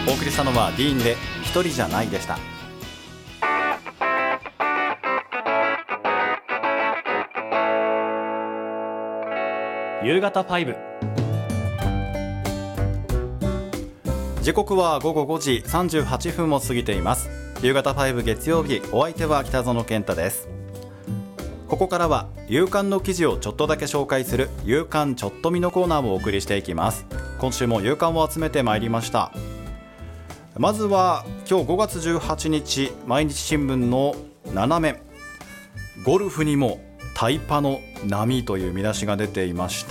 お送りしたのはディーンで一人じゃないでした。夕方5、時刻は午後5時38分を過ぎています。夕方5月曜日、お相手は北園健太です。ここからは夕刊の記事をちょっとだけ紹介する夕刊ちょっと見のコーナーをお送りしていきます。今週も夕刊を集めてまいりました。まずは今日5月18日毎日新聞の7面、ゴルフにもタイパの波という見出しが出ていました。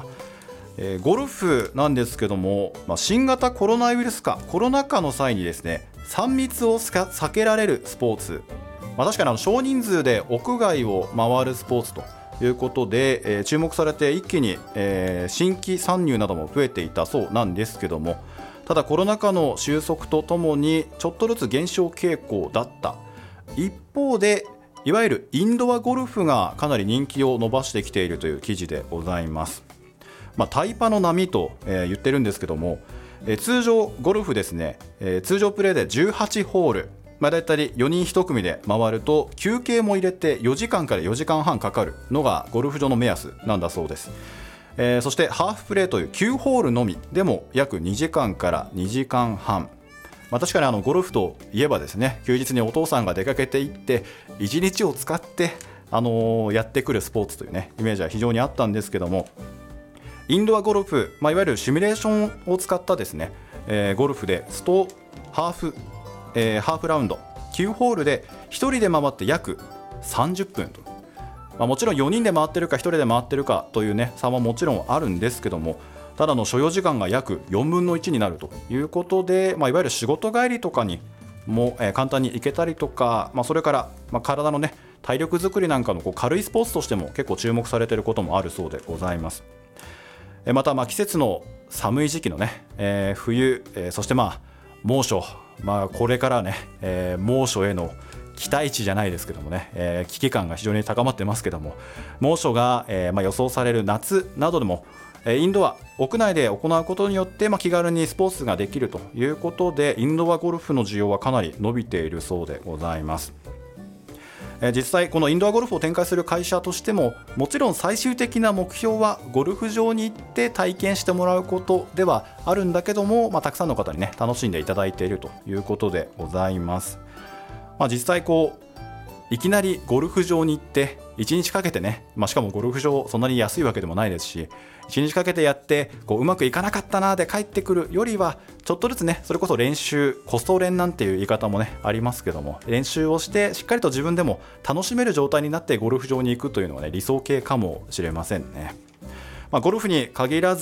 ゴルフなんですけども、新型コロナウイルス化、コロナ禍の際にですね、3密を避けられるスポーツ、確かに少人数で屋外を回るスポーツということで、注目されて一気に、新規参入なども増えていたそうなんですけども、ただコロナ禍の収束とともにちょっとずつ減少傾向だった。一方でいわゆるインドアゴルフがかなり人気を伸ばしてきているという記事でございます。タイパの波と、言ってるんですけども、通常ゴルフですね、通常プレーで18ホール、だいたい4人1組で回ると休憩も入れて4時間から4時間半かかるのがゴルフ場の目安なんだそうです。そしてハーフプレーという9ホールのみでも約2時間から2時間半、確かにゴルフといえばですね、休日にお父さんが出かけていって1日を使って、やってくるスポーツというねイメージは非常にあったんですけども、インドアゴルフ、いわゆるシミュレーションを使ったですね、ゴルフでハーフラウンド9ホールで1人で回って約30分と、もちろん4人で回ってるか1人で回ってるかというね差はもちろんあるんですけども、ただの所要時間が約4分の1になるということで、いわゆる仕事帰りとかにも、簡単に行けたりとか、それから、体のね体力作りなんかの軽いスポーツとしても結構注目されていることもあるそうでございます。また季節の寒い時期のね、冬、そして猛暑、これからね、猛暑への期待値じゃないですけどもね、危機感が非常に高まってますけども、猛暑が、予想される夏などでもインドア屋内で行うことによって、気軽にスポーツができるということで、インドアゴルフの需要はかなり伸びているそうでございます。実際このインドアゴルフを展開する会社としても、もちろん最終的な目標はゴルフ場に行って体験してもらうことではあるんだけども、たくさんの方にね楽しんでいただいているということでございます。実際いきなりゴルフ場に行って1日かけてね、しかもゴルフ場そんなに安いわけでもないですし、1日かけてやってうまくいかなかったなで帰ってくるよりは、ちょっとずつね、それこそ練習、コスト練なんていう言い方もねありますけども、練習をしてしっかりと自分でも楽しめる状態になってゴルフ場に行くというのはね理想形かもしれませんね。ゴルフに限らず